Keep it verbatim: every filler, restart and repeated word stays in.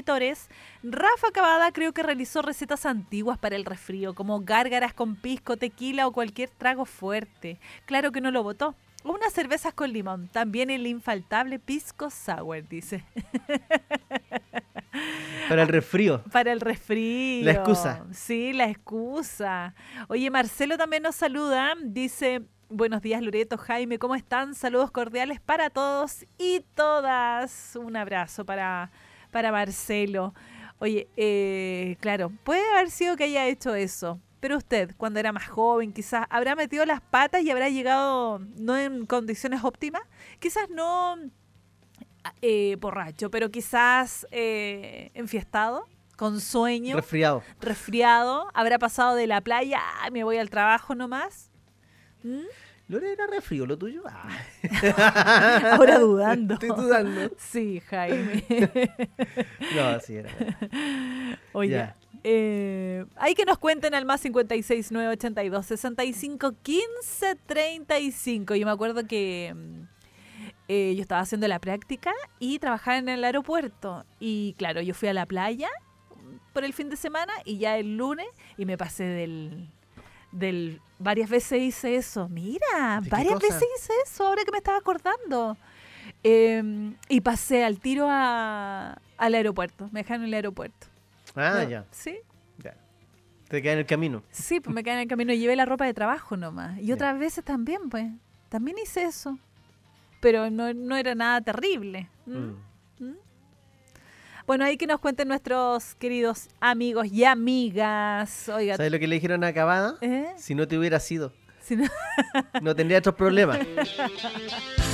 auditores, Rafa Cavada creo que realizó recetas antiguas para el resfrío, como gárgaras con pisco, tequila o cualquier trago fuerte. Claro que no lo botó. Unas cervezas con limón. También el infaltable pisco sour, dice. Para el resfrío. Para el resfrío. La excusa. Sí, la excusa. Oye, Marcelo también nos saluda. Dice, buenos días Loreto, Jaime, ¿cómo están? Saludos cordiales para todos y todas. Un abrazo para, para Marcelo. Oye, eh, claro, puede haber sido que haya hecho eso. Pero usted, cuando era más joven, quizás habrá metido las patas y habrá llegado no en condiciones óptimas. Quizás no eh, borracho, pero quizás eh, enfiestado, con sueño. Resfriado. Resfriado. Habrá pasado de la playa, ah, me voy al trabajo nomás. ¿Mm? ¿Lore era resfrío lo tuyo? Ah. Ahora dudando. Estoy dudando. Sí, Jaime. No, así era. Oye. Ya. Eh, hay que nos cuenten al más cincuenta y seis, nueve ochenta y dos, sesenta y cinco, quince, treinta y cinco. Yo me acuerdo que eh, yo estaba haciendo la práctica y trabajaba en el aeropuerto. Y claro, yo fui a la playa por el fin de semana y ya el lunes y me pasé del... del varias veces hice eso. Mira, varias cosa? veces hice eso, ahora que me estaba acordando. Eh, y pasé al tiro a, al aeropuerto. Me dejaron en el aeropuerto. Ah, No, ya. ¿Sí? ya. Te queda en el camino. Sí, pues me quedé en el camino y llevé la ropa de trabajo nomás. Y Ya. otras veces también, pues. También hice eso. Pero no, no era nada terrible. ¿Mm? Mm. ¿Mm? Bueno, ahí que nos cuenten nuestros queridos amigos y amigas. Oiga, ¿Sabes lo que le dijeron a Cavada? ¿eh? Si no te hubiera sido, Si no- no tendría estos problemas.